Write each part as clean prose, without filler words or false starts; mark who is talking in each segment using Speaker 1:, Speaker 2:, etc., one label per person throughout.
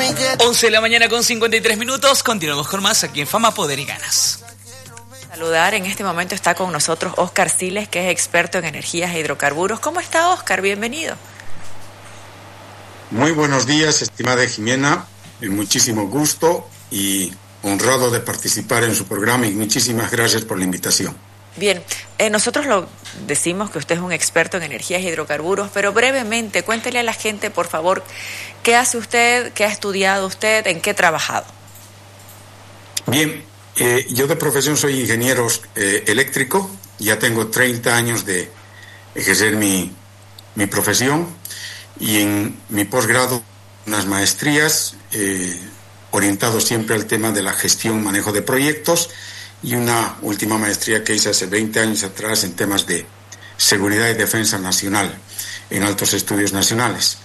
Speaker 1: 11 de la mañana con 53 minutos. Continuamos con más aquí en Fama, Poder y Ganas.
Speaker 2: Saludar, en este momento está con nosotros Óscar Siles, que es experto en energías e hidrocarburos. ¿Cómo está, Óscar? Bienvenido.
Speaker 3: Muy buenos días, estimada Jimena. Muchísimo gusto y honrado de participar en su programa y muchísimas gracias por la invitación.
Speaker 2: Bien, nosotros lo decimos que usted es un experto en energías e hidrocarburos, pero brevemente cuéntele a la gente, por favor, qué hace usted, qué ha estudiado usted, en qué ha trabajado.
Speaker 3: Bien, yo de profesión soy ingeniero eléctrico, ya tengo 30 años de ejercer mi profesión y en mi posgrado unas maestrías orientados siempre al tema de la gestión, manejo de proyectos, y una última maestría que hice hace 20 años atrás en temas de seguridad y defensa nacional, en altos estudios nacionales.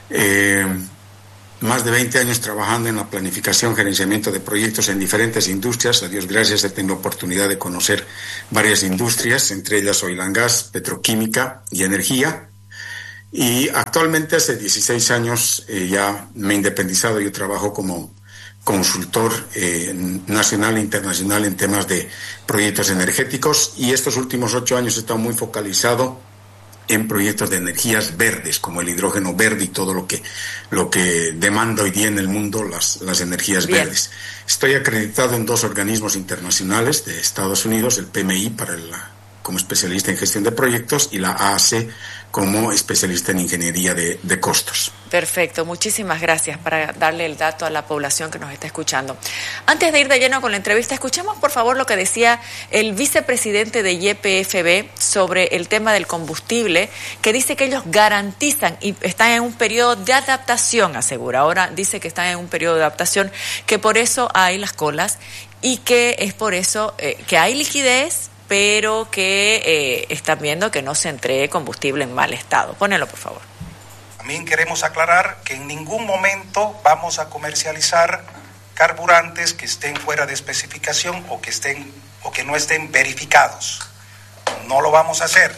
Speaker 3: Más de 20 años trabajando en la planificación, gerenciamiento de proyectos en diferentes industrias. A Dios gracias, he tenido la oportunidad de conocer varias industrias, entre ellas oil and gas, petroquímica y energía. Y actualmente hace 16 años ya me he independizado. Yo trabajo como consultor nacional e internacional en temas de proyectos energéticos, y estos últimos 8 años he estado muy focalizado en proyectos de energías verdes, como el hidrógeno verde y todo lo que demanda hoy día en el mundo las energías
Speaker 2: Bien.
Speaker 3: verdes. Estoy acreditado en 2 organismos internacionales de Estados Unidos, el PMI como especialista en gestión de proyectos y la AAC como especialista en ingeniería de costos.
Speaker 2: Perfecto, muchísimas gracias, para darle el dato a la población que nos está escuchando. Antes de ir de lleno con la entrevista, escuchemos por favor lo que decía el vicepresidente de YPFB sobre el tema del combustible, que dice que ellos garantizan y están en un periodo de adaptación, asegura. Ahora dice que están en un periodo de adaptación, que por eso hay las colas y que es por eso que hay liquidez, pero que están viendo que no se entregue combustible en mal estado. Pónelo, por favor.
Speaker 4: También queremos aclarar que en ningún momento vamos a comercializar carburantes que estén fuera de especificación o que no estén verificados. No lo vamos a hacer.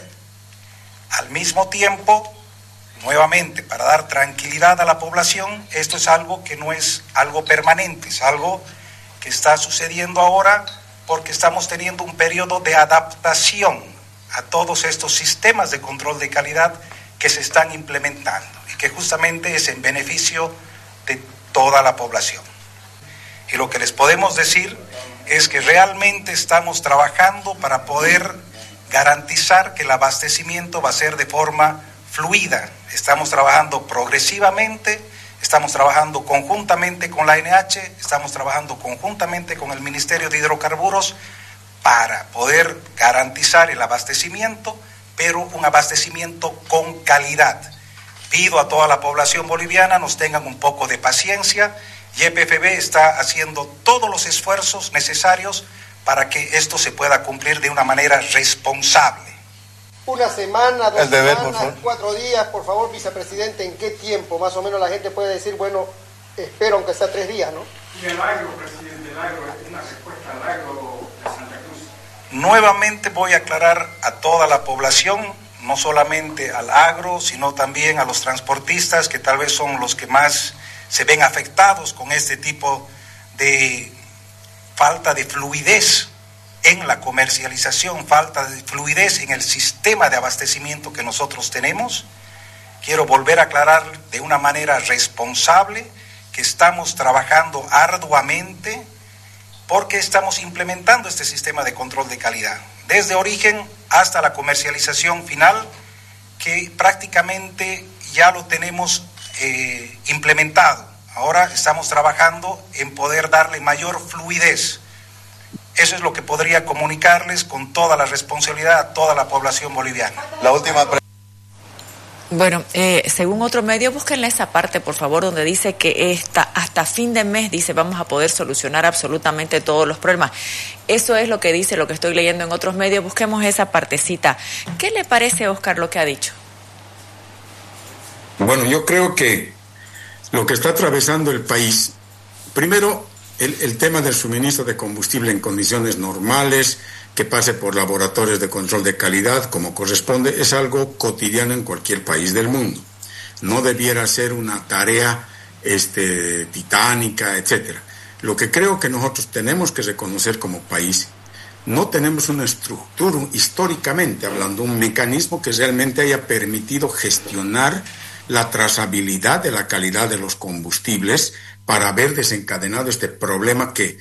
Speaker 4: Al mismo tiempo, nuevamente, para dar tranquilidad a la población, esto es algo que no es algo permanente, es algo que está sucediendo ahora porque estamos teniendo un periodo de adaptación a todos estos sistemas de control de calidad que se están implementando y que justamente es en beneficio de toda la población. Y lo que les podemos decir es que realmente estamos trabajando para poder garantizar que el abastecimiento va a ser de forma fluida. Estamos trabajando progresivamente, estamos trabajando conjuntamente con la ANH, estamos trabajando conjuntamente con el Ministerio de Hidrocarburos para poder garantizar el abastecimiento, pero un abastecimiento con calidad. Pido a toda la población boliviana nos tengan un poco de paciencia. YPFB está haciendo todos los esfuerzos necesarios para que esto se pueda cumplir de una manera responsable.
Speaker 5: Una semana, 2
Speaker 6: deber,
Speaker 5: semanas, 4 días, por favor, vicepresidente, ¿en qué tiempo más o menos la gente puede decir, bueno, espero aunque sea 3 días, ¿no?
Speaker 7: Y el agro, presidente, el agro, una respuesta al agro de Santa Cruz.
Speaker 4: Nuevamente voy a aclarar a toda la población, no solamente al agro, sino también a los transportistas, que tal vez son los que más se ven afectados con este tipo de falta de fluidez en la comercialización, falta de fluidez en el sistema de abastecimiento que nosotros tenemos. Quiero volver a aclarar de una manera responsable que estamos trabajando arduamente porque estamos implementando este sistema de control de calidad, desde origen hasta la comercialización final, que prácticamente ya lo tenemos implementado. Ahora estamos trabajando en poder darle mayor fluidez. Eso es lo que podría comunicarles con toda la responsabilidad a toda la población boliviana.
Speaker 6: La última
Speaker 2: Bueno, según otro medio, búsquenle esa parte, por favor, donde dice que hasta fin de mes, dice, vamos a poder solucionar absolutamente todos los problemas. Eso es lo que dice, lo que estoy leyendo en otros medios. Busquemos esa partecita. ¿Qué le parece, Óscar, lo que ha dicho?
Speaker 3: Bueno, yo creo que lo que está atravesando el país, primero, el tema del suministro de combustible en condiciones normales, que pase por laboratorios de control de calidad como corresponde, es algo cotidiano en cualquier país del mundo. No debiera ser una tarea titánica, etcétera. Lo que creo que nosotros tenemos que reconocer como país, no tenemos una estructura, históricamente hablando, un mecanismo que realmente haya permitido gestionar la trazabilidad de la calidad de los combustibles para haber desencadenado este problema que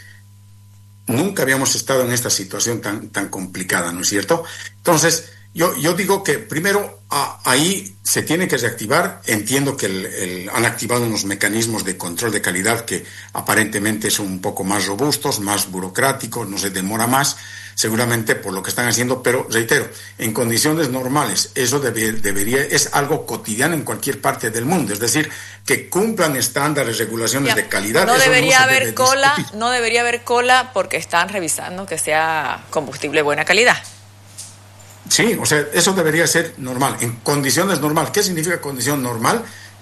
Speaker 3: nunca habíamos estado en esta situación tan complicada, ¿no es cierto? Entonces, yo digo que primero ahí se tiene que reactivar. Entiendo que han activado unos mecanismos de control de calidad que aparentemente son un poco más robustos, más burocráticos, no se demora más, seguramente por lo que están haciendo, pero reitero, en condiciones normales eso es algo cotidiano en cualquier parte del mundo, es decir, que cumplan estándares, regulaciones de calidad.
Speaker 2: No debería haber cola, no debería haber cola porque están revisando que sea combustible de buena calidad.
Speaker 3: Sí, o sea, eso debería ser normal, en condiciones normales. ¿Qué significa condición normal?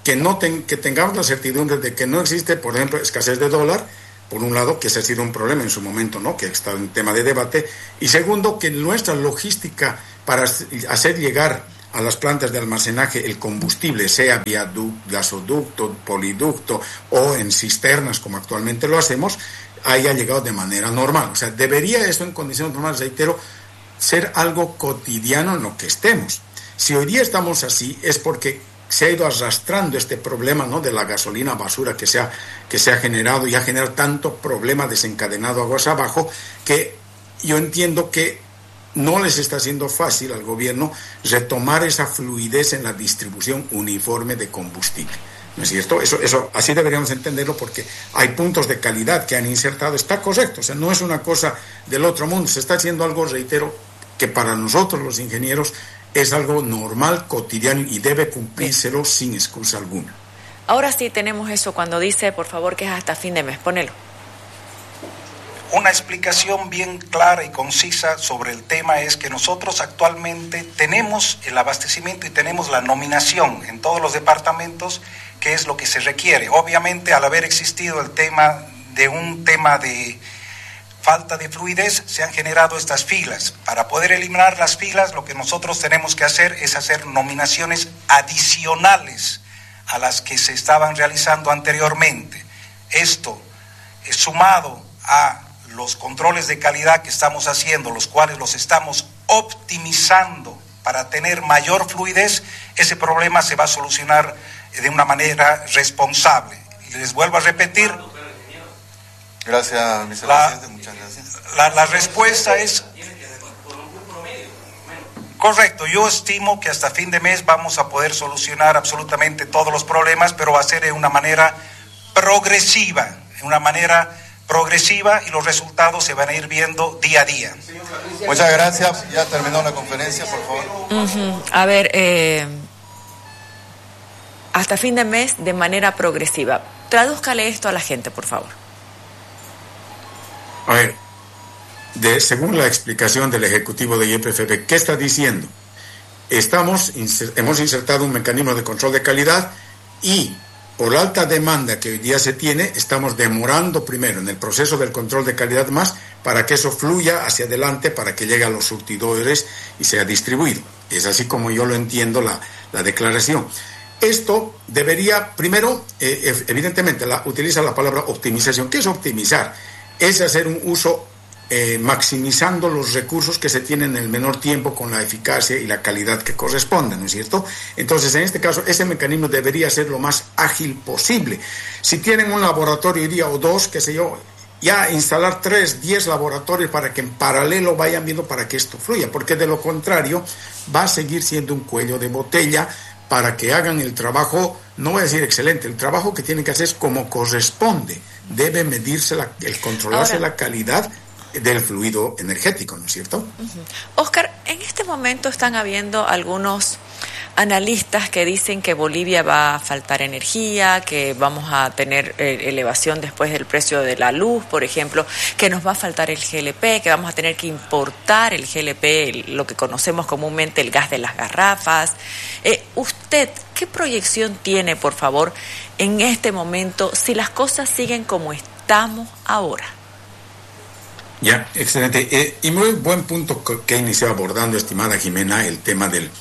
Speaker 3: Que tengamos la certidumbre de que no existe, por ejemplo, escasez de dólar, por un lado, que ese ha sido un problema en su momento, ¿no?, que está en tema de debate, y segundo, que nuestra logística para hacer llegar a las plantas de almacenaje el combustible, sea vía gasoducto, poliducto o en cisternas, como actualmente lo hacemos, haya llegado de manera normal. O sea, debería eso en condiciones normales, reitero, ser algo cotidiano en lo que estemos. Si hoy día estamos así es porque se ha ido arrastrando este problema, ¿no?, de la gasolina basura que se ha generado y ha generado tanto problema desencadenado aguas abajo, que yo entiendo que no les está siendo fácil al gobierno retomar esa fluidez en la distribución uniforme de combustible. ¿No es cierto? Eso así deberíamos entenderlo, porque hay puntos de calidad que han insertado. Está correcto, o sea, no es una cosa del otro mundo. Se está haciendo algo, reitero, que para nosotros los ingenieros es algo normal, cotidiano, y debe cumplírselo sin excusa alguna.
Speaker 2: Ahora sí tenemos eso cuando dice, por favor, que es hasta fin de mes. Ponelo.
Speaker 4: Una explicación bien clara y concisa sobre el tema es que nosotros actualmente tenemos el abastecimiento y tenemos la nominación en todos los departamentos, que es lo que se requiere. Obviamente, al haber existido un tema de falta de fluidez, se han generado estas filas. Para poder eliminar las filas, lo que nosotros tenemos que hacer es hacer nominaciones adicionales a las que se estaban realizando anteriormente. Esto es sumado a los controles de calidad que estamos haciendo, los cuales los estamos optimizando para tener mayor fluidez. Ese problema se va a solucionar de una manera responsable. Y les vuelvo a repetir.
Speaker 6: Gracias, vicepresidente, muchas gracias.
Speaker 4: La respuesta es correcto. Yo estimo que hasta fin de mes vamos a poder solucionar absolutamente todos los problemas, pero va a ser de una manera progresiva, y los resultados se van a ir viendo día a día.
Speaker 6: Muchas gracias. Ya terminó la conferencia, por favor.
Speaker 2: A ver, hasta fin de mes de manera progresiva. Tradúzcale esto a la gente, por favor.
Speaker 3: A ver, según la explicación del Ejecutivo de YPFB, ¿qué está diciendo? Hemos insertado un mecanismo de control de calidad y por la alta demanda que hoy día se tiene, estamos demorando primero en el proceso del control de calidad más para que eso fluya hacia adelante, para que llegue a los surtidores y sea distribuido. Es así como yo lo entiendo la declaración. Esto debería, primero, evidentemente, utiliza la palabra optimización. ¿Qué es optimizar? Es hacer un uso maximizando los recursos que se tienen en el menor tiempo con la eficacia y la calidad que corresponda, ¿no es cierto? Entonces, en este caso, ese mecanismo debería ser lo más ágil posible. Si tienen un laboratorio hoy día o dos, qué sé yo, ya instalar 3, 10 laboratorios para que en paralelo vayan viendo para que esto fluya, porque de lo contrario va a seguir siendo un cuello de botella para que hagan el trabajo, no voy a decir excelente, el trabajo que tienen que hacer es como corresponde. Debe medirse controlarse la calidad del fluido energético, ¿no es cierto?
Speaker 2: Óscar, en este momento están habiendo algunos analistas que dicen que Bolivia va a faltar energía, que vamos a tener elevación después del precio de la luz, por ejemplo, que nos va a faltar el GLP, que vamos a tener que importar el GLP, lo que conocemos comúnmente el gas de las garrafas. ¿Usted qué proyección tiene, por favor, en este momento, si las cosas siguen como estamos ahora?
Speaker 3: Ya, excelente. Y muy buen punto que inició abordando, estimada Jimena, el tema del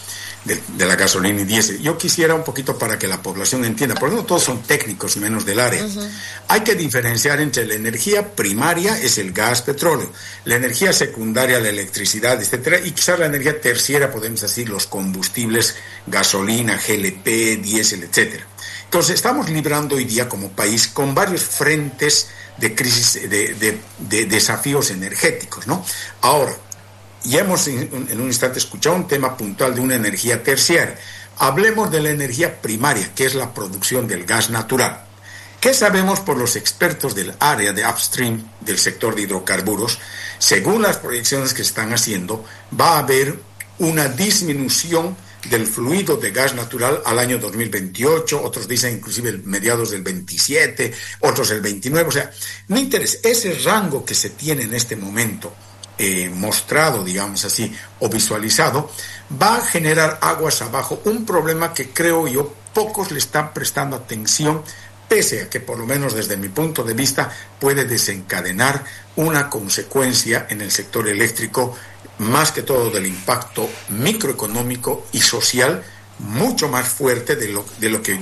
Speaker 3: de la gasolina y diésel. Yo quisiera un poquito para que la población entienda, porque no todos son técnicos menos del área. Hay que diferenciar entre la energía primaria, es el gas, petróleo, la energía secundaria, la electricidad, etcétera, y quizás la energía terciaria, podemos decir, los combustibles, gasolina, GLP, diésel, etcétera. Entonces, estamos librando hoy día como país con varios frentes de crisis, de desafíos energéticos, ¿no? Ahora, ya hemos en un instante escuchado un tema puntual de una energía terciaria. Hablemos de la energía primaria, que es la producción del gas natural. ¿Qué sabemos por los expertos del área de upstream del sector de hidrocarburos? Según las proyecciones que se están haciendo, va a haber una disminución del fluido de gas natural al año 2028, otros dicen inclusive mediados del 27, otros el 29, o sea, no interesa, ese rango que se tiene en este momento, mostrado, digamos así, o visualizado, va a generar aguas abajo un problema que creo yo pocos le están prestando atención, pese a que por lo menos desde mi punto de vista puede desencadenar una consecuencia en el sector eléctrico, más que todo del impacto microeconómico y social mucho más fuerte de lo que